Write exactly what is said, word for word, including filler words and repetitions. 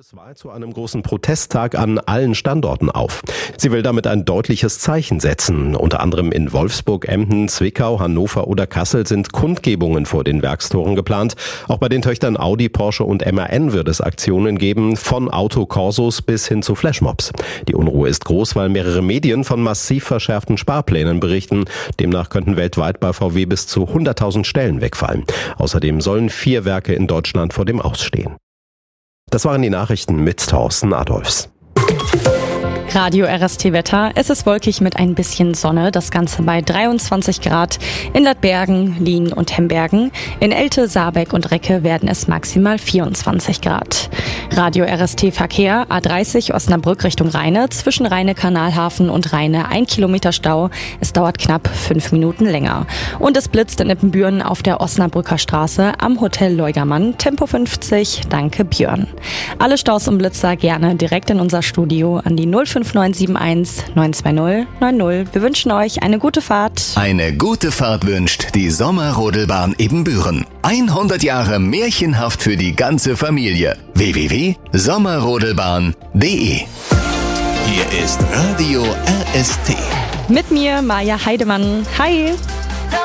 bundesweit zu einem großen Protesttag an allen Standorten auf. Sie will damit ein deutliches Zeichen setzen. Unter anderem in Wolfsburg, Emden, Zwickau, Hannover oder Kassel sind Kundgebungen vor den Werkstoren geplant. Auch bei den Töchtern Audi, Porsche und M A N wird es Aktionen geben, von Autokorsos bis hin zu Flashmobs. Die Unruhe ist groß, weil mehrere Medien von massiv verschärften Sparplänen berichten. Demnach könnten weltweit bei V W bis zu hunderttausend Stellen wegfallen. Außerdem sollen vier Werke in Deutschland vor dem Ausstehen. Das waren die Nachrichten mit Thorsten Adolfs. Radio R S T Wetter. Es ist wolkig mit ein bisschen Sonne. Das Ganze bei dreiundzwanzig Grad. In Ladbergen, Lien und Hembergen. In Elte, Saarbeck und Recke werden es maximal vierundzwanzig Grad. Radio R S T Verkehr. A dreißig Osnabrück Richtung Rheine. Zwischen Rheine-Kanalhafen und Rheine ein Kilometer Stau. Es dauert knapp fünf Minuten länger. Und es blitzt in Ippenbüren auf der Osnabrücker Straße am Hotel Leugermann. Tempo fünfzig. Danke Björn. Alle Staus und Blitzer gerne direkt in unser Studio an die null fünf neun sieben eins neun zwei null neun null. Wir wünschen euch eine gute Fahrt. Eine gute Fahrt wünscht die Sommerrodelbahn Ibbenbüren. hundert Jahre märchenhaft für die ganze Familie. w w w punkt sommerrodelbahn punkt d e. Hier ist Radio R S T. Mit mir, Maja Heidemann. Hi!